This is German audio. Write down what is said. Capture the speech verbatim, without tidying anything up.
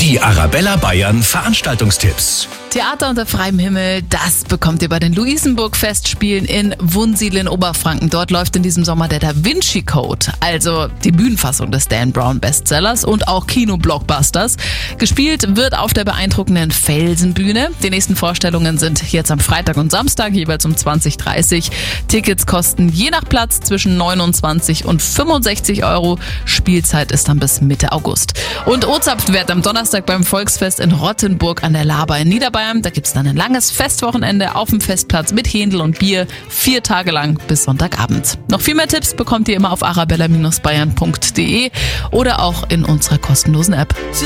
Die Arabella Bayern Veranstaltungstipps. Theater unter freiem Himmel, das bekommt ihr bei den Luisenburg-Festspielen in Wunsiedel in Oberfranken. Dort läuft in diesem Sommer der Da Vinci Code, also die Bühnenfassung des Dan Brown Bestsellers und auch Kino-Blockbusters. Gespielt wird auf der beeindruckenden Felsenbühne. Die nächsten Vorstellungen sind jetzt am Freitag und Samstag, jeweils um zwanzig Uhr dreißig. Tickets kosten je nach Platz zwischen neunundzwanzig und fünfundsechzig Euro. Spielzeit ist dann bis Mitte August. Und O-Zapft-Wert am Donnerstag beim Volksfest in Rottenburg an der Laber in Niederbayern. Da gibt es dann ein langes Festwochenende auf dem Festplatz mit Händel und Bier, vier Tage lang bis Sonntagabend. Noch viel mehr Tipps bekommt ihr immer auf arabella Bindestrich bayern Punkt de oder auch in unserer kostenlosen App.